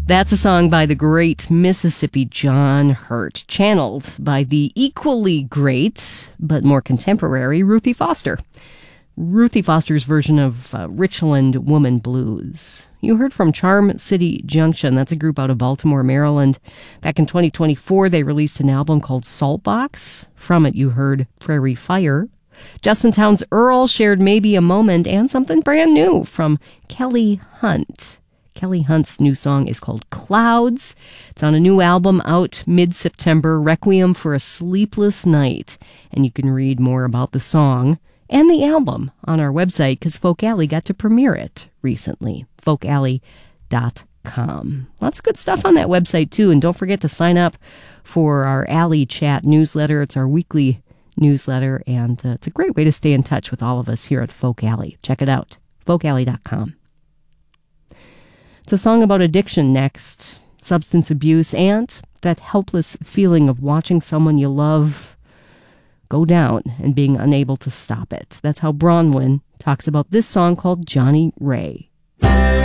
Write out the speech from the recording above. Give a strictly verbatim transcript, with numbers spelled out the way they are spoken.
That's a song by the great Mississippi John Hurt, channeled by the equally great, but more contemporary, Ruthie Foster. Ruthie Foster's version of uh, Richland Woman Blues. You heard from Charm City Junction. That's a group out of Baltimore, Maryland. Back in twenty twenty-four, they released an album called Saltbox. From it, you heard Prairie Fire. Justin Townes Earl shared Maybe a Moment and something brand new from Kelly Hunt. Kelly Hunt's new song is called Clouds. It's on a new album out mid-September, Requiem for a Sleepless Night. And you can read more about the song and the album on our website because Folk Alley got to premiere it recently, folk alley dot com. Lots of good stuff on that website, too. And don't forget to sign up for our Alley Chat newsletter. It's our weekly newsletter, and uh, it's a great way to stay in touch with all of us here at Folk Alley. Check it out, folk alley dot com. It's a song about addiction next, substance abuse, and that helpless feeling of watching someone you love go down and being unable to stop it. That's how Bronwyn talks about this song called Johnny Ray.